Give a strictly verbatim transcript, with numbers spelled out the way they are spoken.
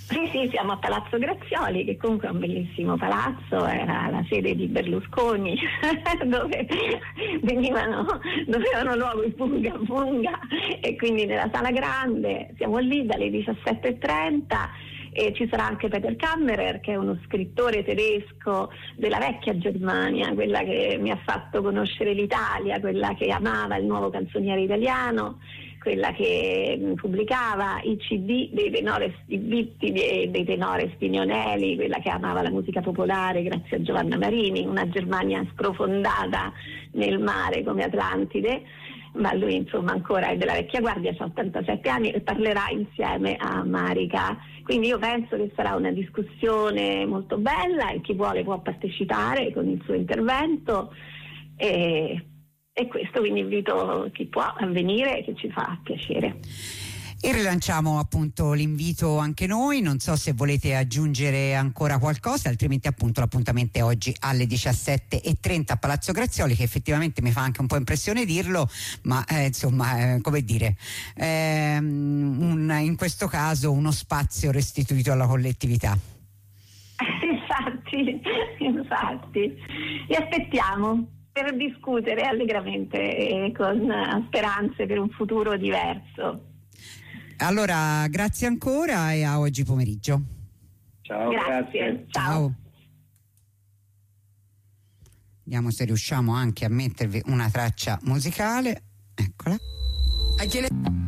Sì, sì, siamo a Palazzo Grazioli, che comunque è un bellissimo palazzo, era la sede di Berlusconi, dove venivano, dovevano luogo i Funga Funga, e quindi nella sala grande siamo lì dalle diciassette e trenta. E ci sarà anche Peter Kammerer, che è uno scrittore tedesco della vecchia Germania, quella che mi ha fatto conoscere l'Italia, quella che amava il nuovo canzoniere italiano, quella che pubblicava i C D dei tenores di Bitti e dei tenores Pignonelli, quella che amava la musica popolare grazie a Giovanna Marini, una Germania sprofondata nel mare come Atlantide. Ma lui insomma ancora è della vecchia guardia, ha ottantasette anni e parlerà insieme a Marica. Quindi io penso che sarà una discussione molto bella e chi vuole può partecipare con il suo intervento, e, e questo, quindi invito chi può a venire, che ci fa piacere. E rilanciamo appunto l'invito anche noi, non so se volete aggiungere ancora qualcosa, altrimenti appunto l'appuntamento è oggi alle diciassette e trenta a Palazzo Grazioli, che effettivamente mi fa anche un po' impressione dirlo, ma eh, insomma eh, come dire, ehm, un, in questo caso uno spazio restituito alla collettività. Infatti, infatti, vi aspettiamo per discutere allegramente e con speranze per un futuro diverso. Allora, grazie ancora e a oggi pomeriggio. Ciao, grazie. grazie. Ciao. Ciao. Vediamo se riusciamo anche a mettervi una traccia musicale. Eccola.